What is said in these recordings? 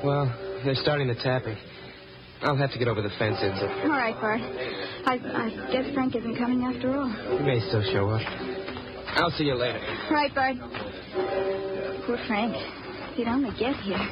Well, they're starting the tapping. I'll have to get over the fence, Itza. All right, Bart. I guess Frank isn't coming after all. He may still show up. I'll see you later. Right, Bart. Poor Frank. If he'd only get here.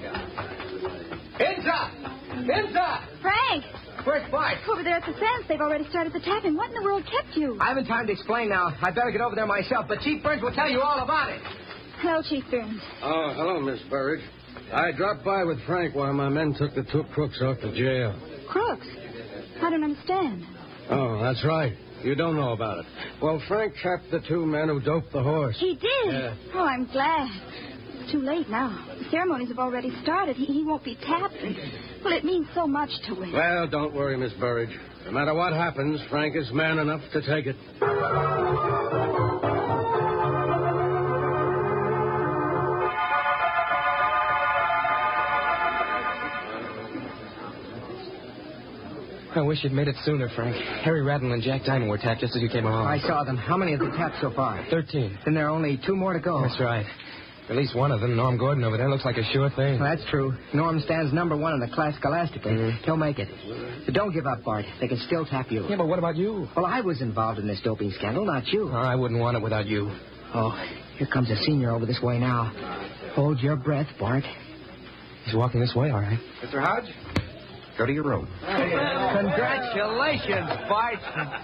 Itza! Frank! Where's Bart? Over there at the fence. They've already started the tapping. What in the world kept you? I haven't time to explain now. I'd better get over there myself, but Chief Burns will tell you all about it. Hello, Chief Burns. Oh, hello, Miss Burridge. I dropped by with Frank while my men took the 2 crooks off to jail. Crooks? I don't understand. Oh, that's right. You don't know about it. Well, Frank trapped the 2 men who doped the horse. He did? Yeah. Oh, I'm glad. It's too late now. The ceremonies have already started. He won't be tapped. Well, it means so much to him. Well, don't worry, Miss Burridge. No matter what happens, Frank is man enough to take it. I wish you'd made it sooner, Frank. Harry Rattle and Jack Diamond were tapped just as you came along. I saw them. How many have they tapped so far? 13. Then there are only 2 more to go. That's right. At least one of them, Norm Gordon over there, looks like a sure thing. Well, that's true. Norm stands number 1 in the class scholastically. Mm-hmm. He'll make it. But don't give up, Bart. They can still tap you. Yeah, but what about you? Well, I was involved in this doping scandal, not you. I wouldn't want it without you. Oh, here comes a senior over this way now. Hold your breath, Bart. He's walking this way, all right. Mr. Hodge, go to your room. Congratulations, Bart.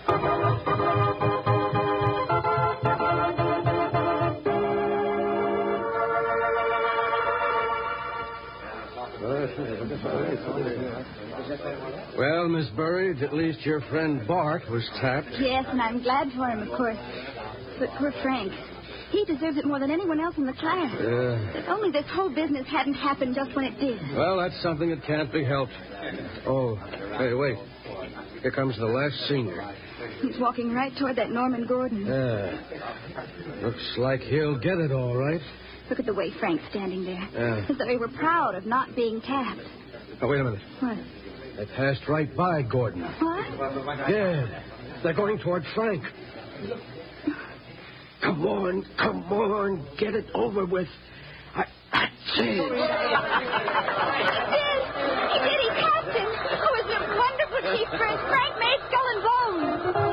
Well, Miss Burridge, at least your friend Bart was tapped. Yes, and I'm glad for him, of course. But poor Frank. He deserves it more than anyone else in the class. If only this whole business hadn't happened just when it did. Well, that's something that can't be helped. Oh, hey, wait. Here comes the last senior. He's walking right toward that Norman Gordon. Yeah. Looks like he'll get it all right. Look at the way Frank's standing there. Yeah. As though he were proud of not being tapped. Oh, wait a minute. What? They passed right by Gordon. What? Yeah. They're going toward Frank. Come on. Get it over with. That's it. He did! He tapped him! Oh, isn't it wonderful, Chief Burns? Frank made skull and bones!